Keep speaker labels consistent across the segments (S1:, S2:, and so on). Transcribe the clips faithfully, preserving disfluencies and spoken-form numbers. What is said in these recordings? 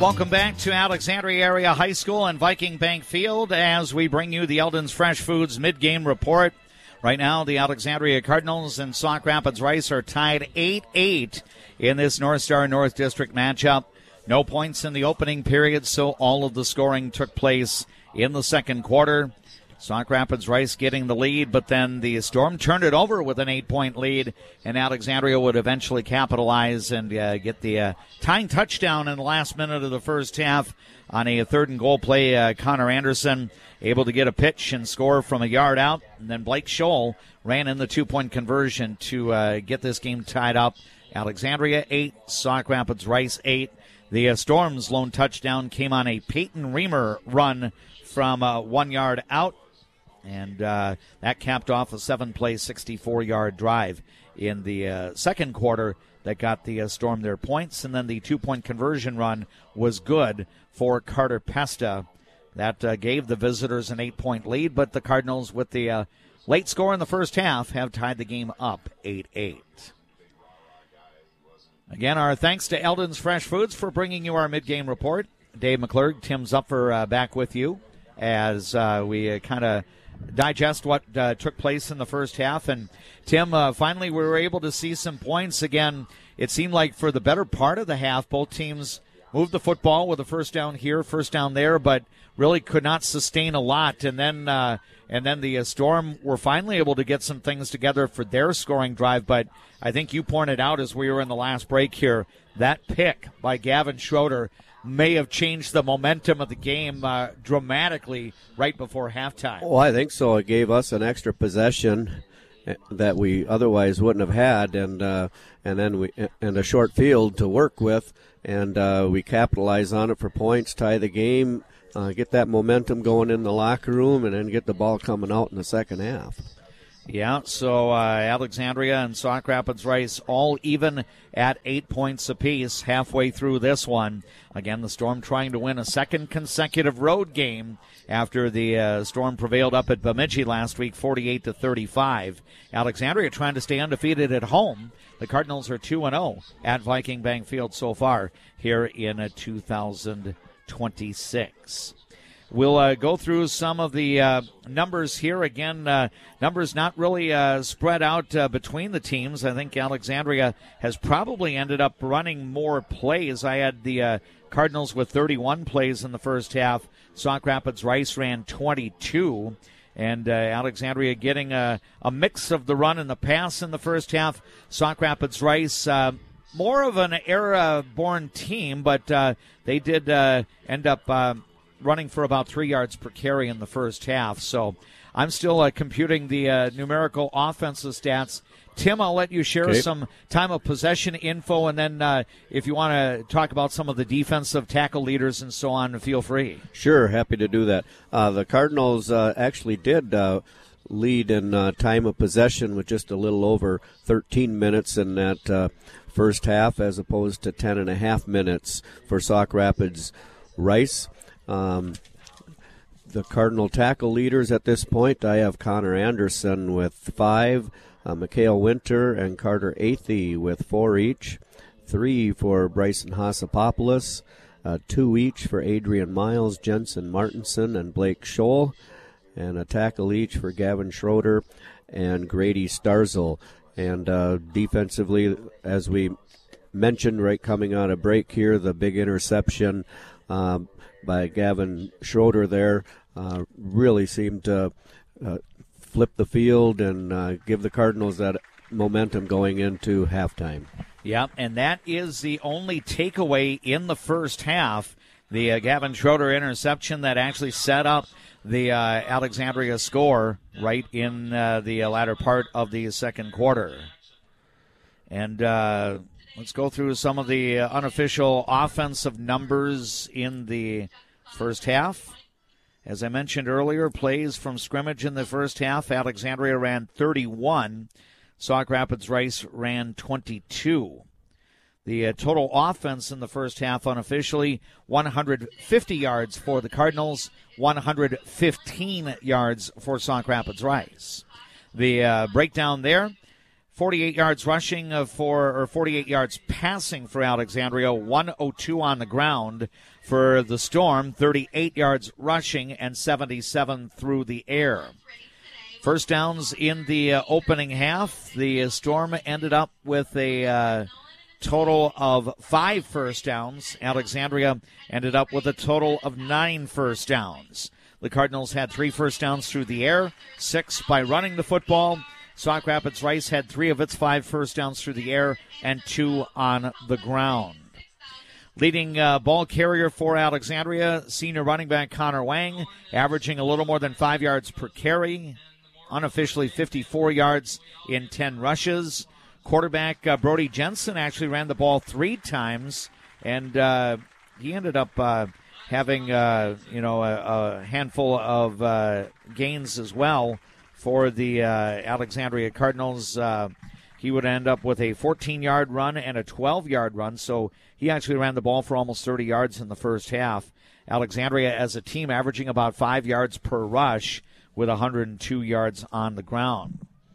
S1: Welcome back to Alexandria Area High School and Viking Bank Field as we bring you the Eldon's Fresh Foods mid-game report. Right now, the Alexandria Cardinals and Sauk Rapids Rice are tied eight eight in this North Star North District matchup. No points in the opening period, so all of the scoring took place in the second quarter. Sauk Rapids Rice getting the lead, but then the Storm turned it over with an eight-point lead, and Alexandria would eventually capitalize and uh, get the uh, tying touchdown in the last minute of the first half on a third and goal play. Uh, Connor Anderson able to get a pitch and score from a yard out, and then Blake Scholl ran in the two-point conversion to uh, get this game tied up. Alexandria eight, Sauk Rapids Rice eight. The uh, Storm's lone touchdown came on a Peyton Reamer run from uh, one yard out. And uh, that capped off a seven-play, sixty-four-yard drive in the uh, second quarter that got the uh, Storm their points. And then the two-point conversion run was good for Carter Pesta. That uh, gave the visitors an eight-point lead, but the Cardinals, with the uh, late score in the first half, have tied the game up eight eight. Again, our thanks to Eldon's Fresh Foods for bringing you our mid-game report. Dave McClurg, Tim Zupfer uh, back with you as uh, we uh, kind of digest what uh, took place in the first half. And Tim, uh, finally we were able to see some points again. It seemed like for the better part of the half, both teams moved the football with a first down here, first down there, but really could not sustain a lot. And then uh, and then the uh, Storm were finally able to get some things together for their scoring drive. But I think you pointed out as we were in the last break here, that pick by Gavin Schroeder may have changed the momentum of the game uh, dramatically right before halftime.
S2: Well, I think so. It gave us an extra possession that we otherwise wouldn't have had, and uh, and then we and a short field to work with, and uh, we capitalize on it for points, tie the game, uh, get that momentum going in the locker room, and then get the ball coming out in the second half.
S1: Yeah, so uh, Alexandria and Sauk Rapids Rice all even at eight points apiece halfway through this one. Again, the Storm trying to win a second consecutive road game after the uh, Storm prevailed up at Bemidji last week, forty-eight to thirty-five. Alexandria trying to stay undefeated at home. The Cardinals are two and oh at Viking Bank Field so far here in uh, two thousand twenty-six. We'll uh, go through some of the uh, numbers here. Again, uh, numbers not really uh, spread out uh, between the teams. I think Alexandria has probably ended up running more plays. I had the uh, Cardinals with thirty-one plays in the first half. Sauk Rapids Rice ran twenty-two. And uh, Alexandria getting a, a mix of the run and the pass in the first half. Sauk Rapids Rice, uh, more of an era-born team, but uh, they did uh, end up uh, running for about three yards per carry in the first half. So I'm still uh, computing the uh, numerical offensive stats. Tim, I'll let you share okay. some time of possession info, and then uh, if you want to talk about some of the defensive tackle leaders and so on, feel free.
S2: Sure, happy to do that. Uh, the Cardinals uh, actually did uh, lead in uh, time of possession with just a little over thirteen minutes in that uh, first half, as opposed to ten and a half minutes for Sauk Rapids Rice. Um, the Cardinal tackle leaders at this point, I have Connor Anderson with five, uh, Mikhail Winter and Carter Athey with four each, three for Bryson Hasapopoulos, uh, two each for Adrian Miles, Jensen Martinson, and Blake Scholl, and a tackle each for Gavin Schroeder and Grady Starzel. And uh, defensively, as we mentioned right coming out of break here, the big interception um, by Gavin Schroeder there uh, really seemed to uh, flip the field and uh, give the Cardinals that momentum going into halftime.
S1: Yep, and that is the only takeaway in the first half, the uh, Gavin Schroeder interception that actually set up the uh, Alexandria score right in uh, the latter part of the second quarter. And uh, let's go through some of the uh, unofficial offensive numbers in the first half. As I mentioned earlier, plays from scrimmage in the first half. Alexandria ran thirty-one. Sauk Rapids Rice ran twenty-two. The uh, total offense in the first half unofficially, one hundred fifty yards for the Cardinals, one hundred fifteen yards for Sauk Rapids Rice. The uh, breakdown there, forty-eight yards rushing uh, for, or forty-eight yards passing for Alexandria, one oh two on the ground for the Storm, thirty-eight yards rushing and seventy-seven through the air. First downs in the uh, opening half. The uh, Storm ended up with a uh, total of five first downs. Alexandria ended up with a total of nine first downs. The Cardinals had three first downs through the air, six by running the football. Sauk Rapids Rice had three of its five first downs through the air and two on the ground. Leading uh, ball carrier for Alexandria, senior running back Connor Wang, averaging a little more than five yards per carry. Unofficially fifty-four yards in ten rushes. Quarterback uh, Brody Jensen actually ran the ball three times, and uh, he ended up uh, having uh, you know a, a handful of uh, gains as well for the uh, Alexandria Cardinals. Uh, he would end up with a fourteen-yard run and a twelve-yard run, so he actually ran the ball for almost thirty yards in the first half. Alexandria as a team averaging about five yards per rush, with one hundred two yards on the ground.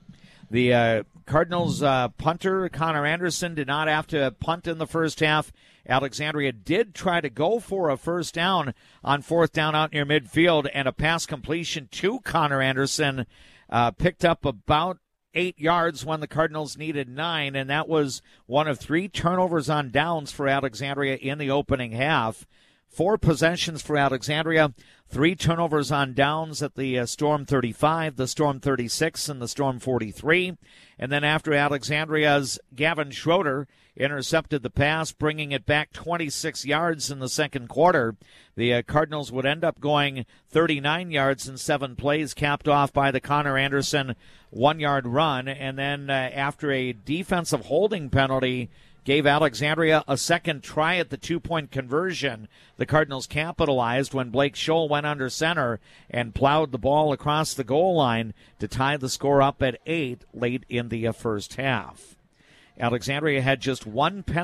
S1: The uh, Cardinals uh, punter, Connor Anderson, did not have to punt in the first half. Alexandria did try to go for a first down on fourth down out near midfield, and a pass completion to Connor Anderson uh, picked up about eight yards when the Cardinals needed nine, and that was one of three turnovers on downs for Alexandria in the opening half. Four possessions for Alexandria, three turnovers on downs at the uh, Storm thirty-five, the Storm thirty-six, and the Storm forty-three. And then after Alexandria's Gavin Schroeder intercepted the pass, bringing it back twenty-six yards in the second quarter, the uh, Cardinals would end up going thirty-nine yards in seven plays, capped off by the Connor Anderson one-yard run. And then uh, after a defensive holding penalty gave Alexandria a second try at the two-point conversion, the Cardinals capitalized when Blake Scholl went under center and plowed the ball across the goal line to tie the score up at eight late in the first half. Alexandria had just one penalty